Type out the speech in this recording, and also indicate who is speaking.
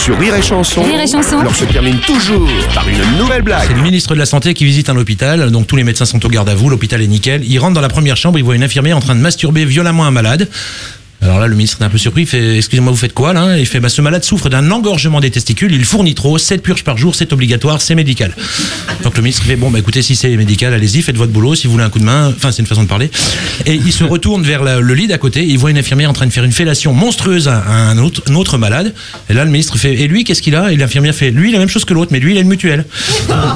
Speaker 1: Sur Rire et Chanson,
Speaker 2: Rire et Chanson.
Speaker 1: l'heure se termine toujours par une nouvelle blague.
Speaker 3: C'est le ministre de la Santé qui visite un hôpital, donc tous les médecins sont au garde à vous, l'hôpital est nickel. Il rentre dans la première chambre, il voit une infirmière en train de masturber violemment un malade. Alors là, le ministre est un peu surpris, il fait « Excusez-moi, vous faites quoi là ?» Il fait « Ce malade souffre d'un engorgement des testicules, il fournit trop, 7 purges par jour, c'est obligatoire, c'est médical. » Donc le ministre fait « Écoutez, si c'est médical, allez-y, faites votre boulot, si vous voulez un coup de main. » Enfin, c'est une façon de parler. Et il se retourne vers le lit d'à côté, il voit une infirmière en train de faire une fellation monstrueuse à un autre malade. Et là, le ministre fait « Et lui, qu'est-ce qu'il a ?» Et l'infirmière fait « Lui, il a la même chose que l'autre, mais lui, il a une mutuelle. »